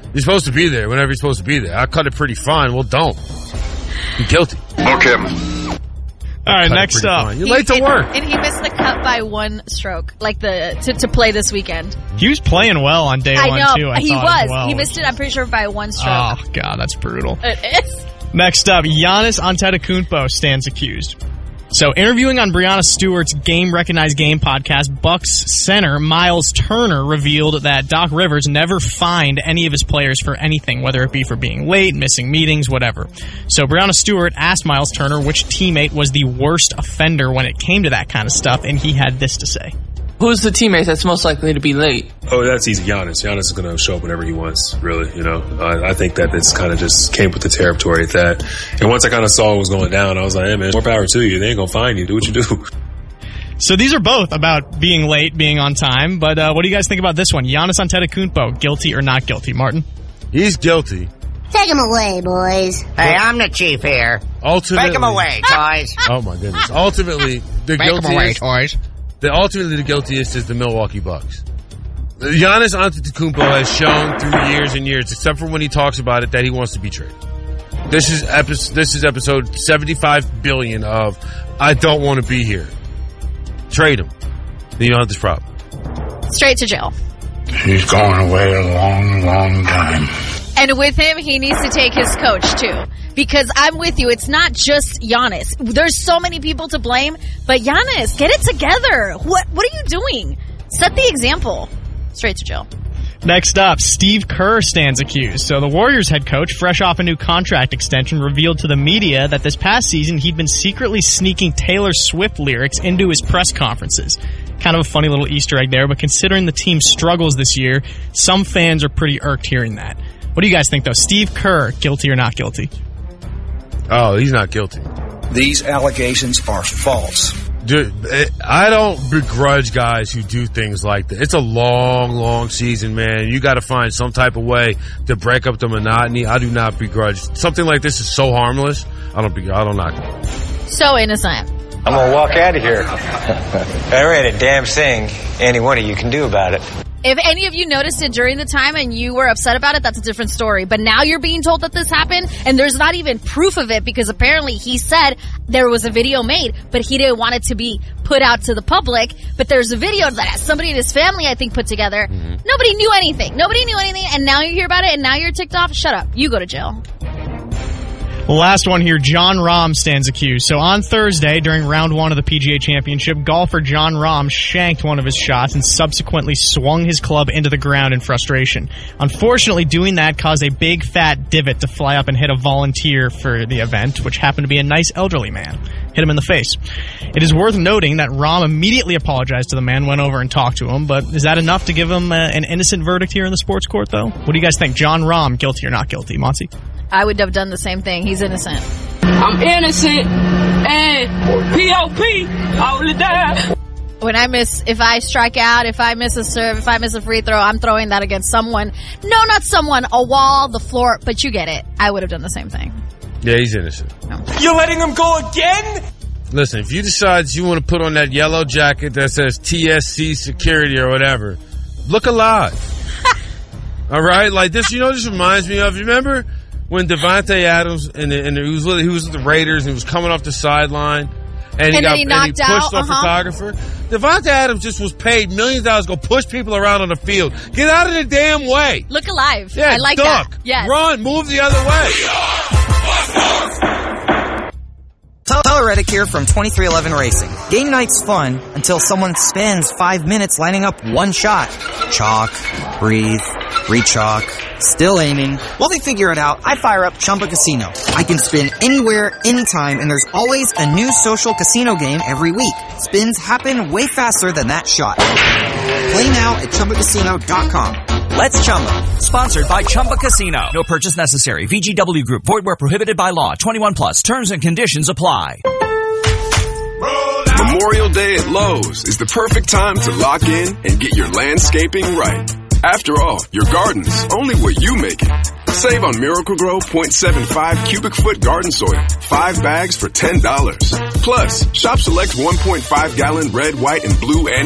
You're supposed to be there whenever you're supposed to be there. I cut it pretty fine. Well, don't. You're guilty. Okay. All right, next up. Fine. You're late to work. And he missed the cut by one stroke, like to play this weekend. He was playing well on day one, too. He was. He missed it, I'm pretty sure, by one stroke. Oh, God, that's brutal. It is. Next up, Giannis Antetokounmpo stands accused. So, interviewing on Breanna Stewart's Game Recognized Game podcast, Bucks center Miles Turner revealed that Doc Rivers never fined any of his players for anything, whether it be for being late, missing meetings, whatever. So, Breanna Stewart asked Miles Turner which teammate was the worst offender when it came to that kind of stuff, and he had this to say. Who's the teammate that's most likely to be late? Oh, that's easy. Giannis. Giannis is going to show up whenever he wants, really. I think that it's kind of just came with the territory at that. And once I kind of saw what was going down, I was like, hey, man, more power to you. They ain't going to find you. Do what you do. So these are both about being late, being on time. But what do you guys think about this one? Giannis Antetokounmpo, guilty or not guilty? Martin? He's guilty. Take him away, boys. Hey, I'm the chief here. Ultimately, take him away, toys. Oh, my goodness. Ultimately, the take him away, toys. Ultimately, the guiltiest is the Milwaukee Bucks. Giannis Antetokounmpo has shown through years and years, except for when he talks about it, that he wants to be traded. This is episode 75 billion of I don't want to be here. Trade him. Then you don't have this problem. Straight to jail. He's gone away a long, long time. And with him, he needs to take his coach, too. Because I'm with you, it's not just Giannis. There's so many people to blame, but Giannis, get it together. What are you doing? Set the example. Straight to jail. Next up, Steve Kerr stands accused. So the Warriors head coach, fresh off a new contract extension, revealed to the media that this past season he'd been secretly sneaking Taylor Swift lyrics into his press conferences. Kind of a funny little Easter egg there, but considering the team's struggles this year, some fans are pretty irked hearing that. What do you guys think, though? Steve Kerr, guilty or not guilty? Oh, he's not guilty. These allegations are false. Dude, I don't begrudge guys who do things like that. It's a long, long season, man. You got to find some type of way to break up the monotony. I do not begrudge. Something like this is so harmless. I don't knock it. So innocent. I'm going to walk out of here. There ain't a damn thing any one of you can do about it. If any of you noticed it during the time and you were upset about it, that's a different story. But now you're being told that this happened, and there's not even proof of it because apparently he said there was a video made, but he didn't want it to be put out to the public. But there's a video that somebody in his family, I think, put together. Mm-hmm. Nobody knew anything, and now you hear about it, and now you're ticked off. Shut up. You go to jail. Last one here, Jon Rahm stands accused. So on Thursday, during round one of the PGA Championship, golfer Jon Rahm shanked one of his shots and subsequently swung his club into the ground in frustration. Unfortunately, doing that caused a big fat divot to fly up and hit a volunteer for the event, which happened to be a nice elderly man. Hit him in the face. It is worth noting that Rahm immediately apologized to the man, went over and talked to him, but is that enough to give him an innocent verdict here in the sports court, though? What do you guys think? Jon Rahm, guilty or not guilty? Monty? I would have done the same thing. He's innocent. I'm innocent. And P.O.P. all the time. If I strike out, if I miss a serve, if I miss a free throw, I'm throwing that against someone. No, not someone. A wall, the floor. But you get it. I would have done the same thing. Yeah, he's innocent. No. You're letting him go again? Listen, if you decide you want to put on that yellow jacket that says TSC security or whatever, look alive. All right? Like this, this reminds me of, you remember when Devontae Adams and he was with the Raiders and he was coming off the sideline and he pushed a photographer? Devontae Adams just was paid millions of dollars to go push people around on the field. Get out of the damn way. Look alive. Yeah, I like duck. that. Yes. Run. Move the other way. Tyler Reddick here from 2311 Racing. Game night's fun until someone spends 5 minutes lining up one shot. Chalk, breathe, re-chalk, still aiming. While they figure it out, I fire up Chumba Casino. I can spin anywhere, anytime, and there's always a new social casino game every week. Spins happen way faster than that shot. Play now at ChumbaCasino.com. Let's Chumba. Sponsored by Chumba Casino. No purchase necessary. VGW Group. Void where prohibited by law. 21 plus. Terms and conditions apply. Memorial Day at Lowe's is the perfect time to lock in and get your landscaping right. After all, your garden's only what you make it. Save on Miracle-Gro 0.75 cubic foot garden soil. 5 bags for $10. Plus, shop select 1.5 gallon red, white, and blue and